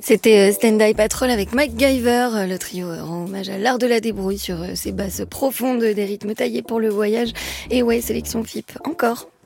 C'était Stand-By Patrol avec MacGyver. Le trio rend hommage à l'art de la débrouille sur ces basses profondes, des rythmes taillés pour le voyage. Et ouais, sélection FIP encore.